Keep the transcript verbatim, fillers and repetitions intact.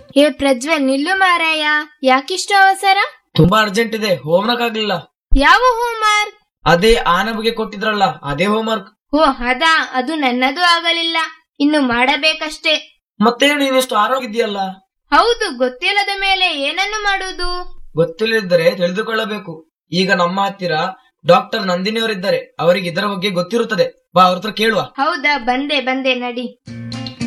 ಹೇ ಪ್ರಜ್ವಲ್, ನಿಲ್ಲು ಮಾರಾಯ, ಯಾಕಿಷ್ಟು ಅವಸರ? ತುಂಬಾ ಅರ್ಜೆಂಟ್ ಇದೆ, ಹೋಮ್ವರ್ಕ್ ಯಾವ ಹೋಮ್ವರ್ಕ್? ಅದೇ ಆ ನಮಗೆ ಕೊಟ್ಟಿದ್ರಲ್ಲ, ಅದೇ ಹೋಮ್ವರ್ಕ್. ಓ ಅದಾ, ಅದು ನನ್ನದು ಆಗಲಿಲ್ಲ, ಇನ್ನು ಮಾಡಬೇಕಷ್ಟೇ. ಮತ್ತೆ ನೀನೆಷ್ಟು ಆರೋಗ್ಯದೆಯಲ್ಲ? ಹೌದು, ಗೊತ್ತಿಲ್ಲದ ಮೇಲೆ ಏನನ್ನು ಮಾಡುವುದು? ಗೊತ್ತಿಲ್ಲದಿದ್ದರೆ ತಿಳಿದುಕೊಳ್ಳಬೇಕು. ಈಗ ನಮ್ಮ ಹತ್ತಿರ ಡಾಕ್ಟರ್ ನಂದಿನಿಯವರಿದ್ದಾರೆ, ಅವರಿಗೆ ಇದರ ಬಗ್ಗೆ ಗೊತ್ತಿರುತ್ತದೆ. ಬಾ, ಅವ್ರ ಹತ್ರ ಕೇಳುವ. ಹೌದಾ, ಬಂದೆ ಬಂದೆ ನಡಿ.